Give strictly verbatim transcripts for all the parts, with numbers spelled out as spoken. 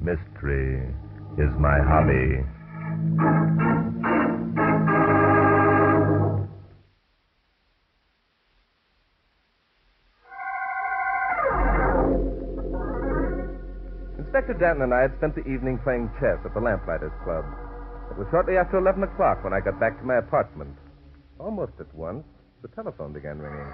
Mystery is my hobby. Inspector Danton and I had spent the evening playing chess at the Lamplighters Club. It was shortly after eleven o'clock when I got back to my apartment. Almost at once, the telephone began ringing.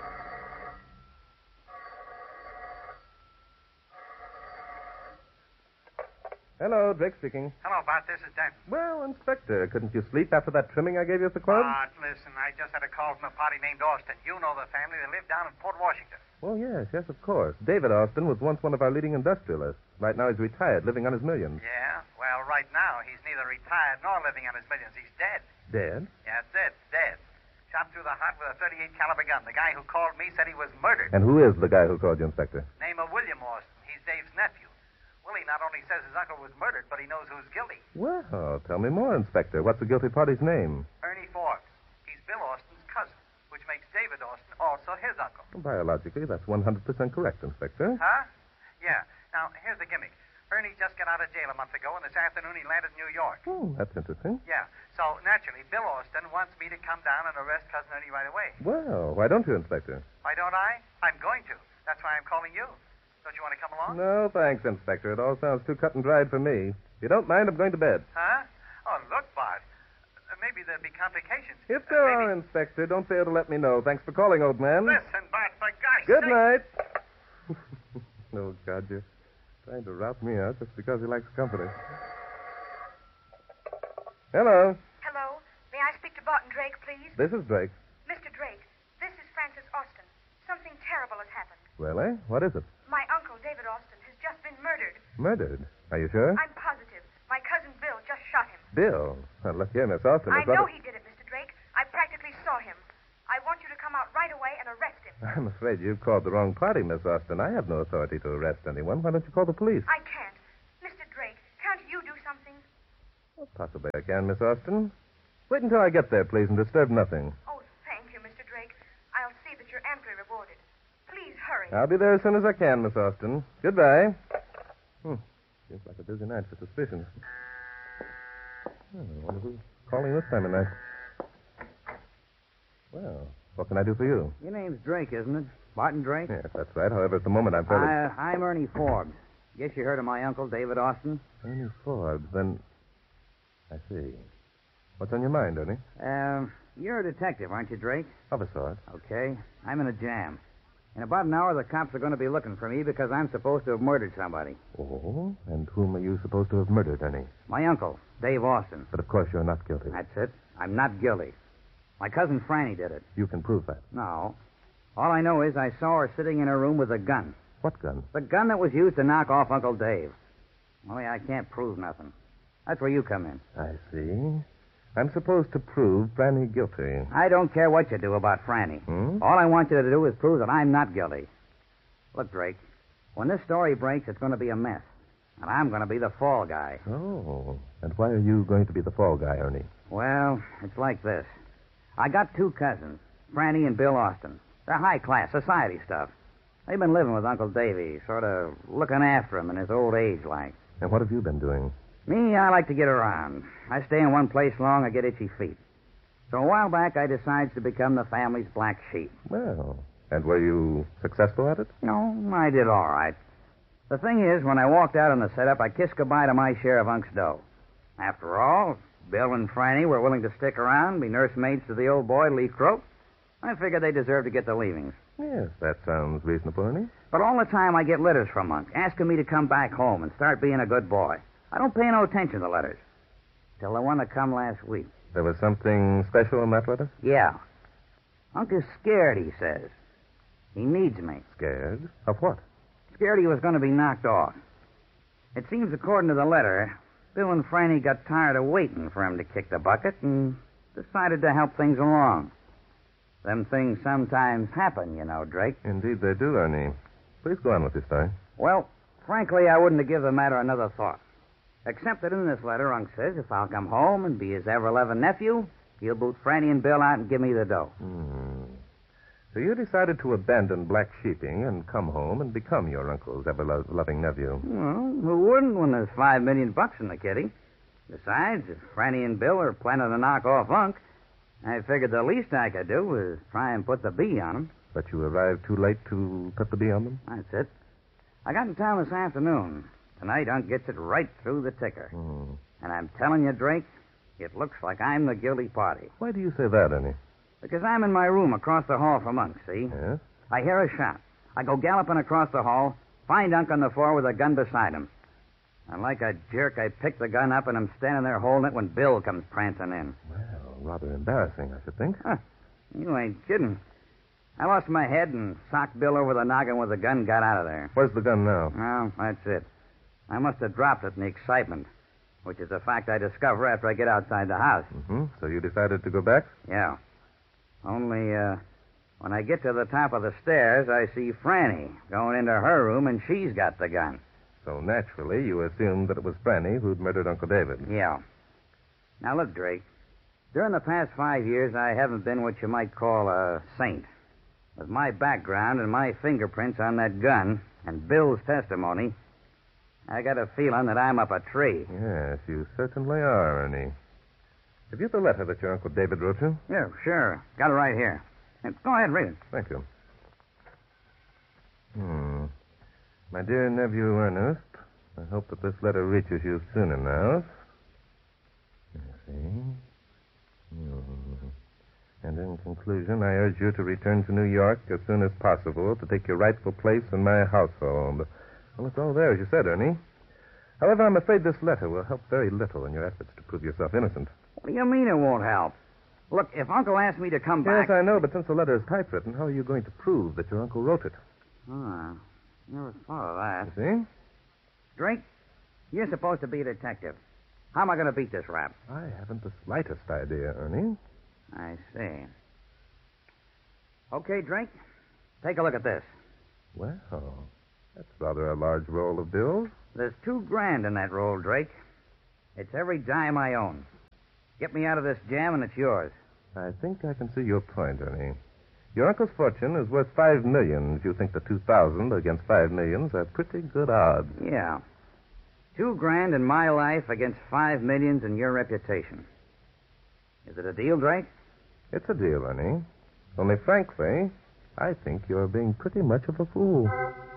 Hello, Drake speaking. Hello, Bart. This is Denton. Well, Inspector, couldn't you sleep after that trimming I gave you at the club? Bart, listen, I just had a call from a party named Austin. You know the family. They live down in Port Washington. Well, yes, yes, of course. David Austin was once one of our leading industrialists. Right now he's retired, living on his millions. Yeah? Well, right now, he's neither retired nor living on his millions. He's dead. Dead? Yeah, that's it. Dead. Shot through the heart with a thirty-eight caliber gun. The guy who called me said he was murdered. And who is the guy who called you, Inspector? Name of William Austin. He's Dave's nephew. Willie not only says his uncle was murdered, but he knows who's guilty. Well, tell me more, Inspector. What's the guilty party's name? Ernie Forbes. He's Bill Austin's cousin, which makes David Austin also his uncle. Biologically, that's one hundred percent correct, Inspector. Huh? Yeah. Now, here's the gimmick. Ernie just got out of jail a month ago, and this afternoon he landed in New York. Oh, that's interesting. Yeah. So, naturally, Bill Austin wants me to come down and arrest Cousin Ernie right away. Well, why don't you, Inspector? Why don't I? I'm going to. That's why I'm calling you. Don't you want to come along? No, thanks, Inspector. It all sounds too cut and dried for me. If you don't mind, I'm going to bed. Huh? Oh, look, Bart. Uh, maybe there'll be complications. If there uh, are, Inspector, don't fail to let me know. Thanks for calling, old man. Listen, Bart, for gosh Good sake. night. Oh, God, you're trying to rout me out just because he likes company. Hello. Hello. May I speak to Barton Drake, please? This is Drake. Mister Drake, this is Francis Austin. Something terrible has happened. Really? What is it? My uncle, David Austin, has just been murdered. Murdered? Are you sure? I'm positive. My cousin Bill just shot him. Bill. Well, look here, Miss Austin. I his know brother- he did it, Mister Drake. I practically saw him. I want you to come out right away and arrest him. I'm afraid you've called the wrong party, Miss Austin. I have no authority to arrest anyone. Why don't you call the police? I can't. Mister Drake, can't you do something? Well, possibly I can, Miss Austin. Wait until I get there, please, and disturb nothing. Oh, thank you, Mister Drake. I'll see that you're amply rewarded. Please hurry. I'll be there as soon as I can, Miss Austin. Goodbye. Hmm. Seems like a busy night for suspicion. Oh, I wonder who's calling this time of night. Well, what can I do for you? Your name's Drake, isn't it? Barton Drake? Yes, that's right. However, at the moment I'm fairly... I, I'm Ernie Forbes. Guess you heard of my uncle, David Austin? Ernie Forbes, then... I see. What's on your mind, Ernie? Um, you're a detective, aren't you, Drake? Of a sort. Okay. I'm in a jam. In about an hour, the cops are going to be looking for me because I'm supposed to have murdered somebody. Oh? And whom are you supposed to have murdered, Ernie? My uncle, Dave Austin. But of course you're not guilty. That's it. I'm not guilty. My cousin Franny did it. You can prove that. No. All I know is I saw her sitting in her room with a gun. What gun? The gun that was used to knock off Uncle Dave. Only I can't prove nothing. That's where you come in. I see. I'm supposed to prove Franny guilty. I don't care what you do about Franny. Hmm? All I want you to do is prove that I'm not guilty. Look, Drake, when this story breaks, it's going to be a mess. And I'm going to be the fall guy. Oh. And why are you going to be the fall guy, Ernie? Well, it's like this. I got two cousins, Franny and Bill Austin. They're high-class society stuff. They've been living with Uncle Davy, sort of looking after him in his old age, like. And what have you been doing? Me, I like to get around. I stay in one place long, I get itchy feet. So a while back, I decided to become the family's black sheep. Well, and were you successful at it? No, I did all right. The thing is, when I walked out on the setup, I kissed goodbye to my share of Unc's dough. After all, Bill and Franny were willing to stick around, be nursemaids to the old boy, Lee Croak. I figured they deserved to get the leavings. Yes, that sounds reasonable, Ernie. But all the time, I get letters from Unc, asking me to come back home and start being a good boy. I don't pay no attention to letters. Till the one that come last week. There was something special in that letter? Yeah. Unc is scared, he says. He needs me. Scared? Of what? Scared he was going to be knocked off. It seems, according to the letter, Bill and Franny got tired of waiting for him to kick the bucket and decided to help things along. Them things sometimes happen, you know, Drake. Indeed they do, Ernie. Please go on with your story. Well, frankly, I wouldn't have given the matter another thought. Except that in this letter, Unc says if I'll come home and be his ever-loving nephew, he'll boot Franny and Bill out and give me the dough. Hmm. So you decided to abandon black sheeping and come home and become your uncle's ever-loving nephew. Well, who wouldn't when there's five million bucks in the kitty? Besides, if Franny and Bill are planning to knock off Unc, I figured the least I could do was try and put the bee on them. But you arrived too late to put the bee on them? That's it. I got in town this afternoon. Tonight, Unc gets it right through the ticker. Hmm. And I'm telling you, Drake, it looks like I'm the guilty party. Why do you say that, Ernie? Because I'm in my room across the hall from Unc, see? Yes? I hear a shot. I go galloping across the hall, find Unc on the floor with a gun beside him. And like a jerk, I pick the gun up and I'm standing there holding it when Bill comes prancing in. Well, rather embarrassing, I should think. Huh. You ain't kidding. I lost my head and socked Bill over the noggin with the gun and got out of there. Where's the gun now? Well, that's it. I must have dropped it in the excitement, which is a fact I discover after I get outside the house. Mm-hmm. So you decided to go back? Yeah. Only, uh, when I get to the top of the stairs, I see Franny going into her room, and she's got the gun. So naturally, you assumed that it was Franny who'd murdered Uncle David. Yeah. Now, look, Drake. During the past five years, I haven't been what you might call a saint. With my background and my fingerprints on that gun and Bill's testimony, I got a feeling that I'm up a tree. Yes, you certainly are, Ernie. Have you the letter that your Uncle David wrote you? Yeah, sure. Got it right here. Go ahead and read it. Thank you. Hmm. My dear nephew Ernest, I hope that this letter reaches you soon enough. Let's see. Hmm. And in conclusion, I urge you to return to New York as soon as possible to take your rightful place in my household. Well, it's all there, as you said, Ernie. However, I'm afraid this letter will help very little in your efforts to prove yourself innocent. What do you mean it won't help? Look, if Uncle asked me to come back... Yes, I know, but since the letter is typewritten, how are you going to prove that your uncle wrote it? Oh, never thought of that. You see? Drake, you're supposed to be a detective. How am I going to beat this rap? I haven't the slightest idea, Ernie. I see. Okay, Drake, take a look at this. Well, that's rather a large roll of bills. There's two grand in that roll, Drake. It's every dime I own. Get me out of this jam and it's yours. I think I can see your point, Ernie. Your uncle's fortune is worth five millions. You think the two thousand against five millions are pretty good odds. Yeah. Two grand in my life against five millions in your reputation. Is it a deal, Drake? It's a deal, Ernie. Only frankly, I think you're being pretty much of a fool.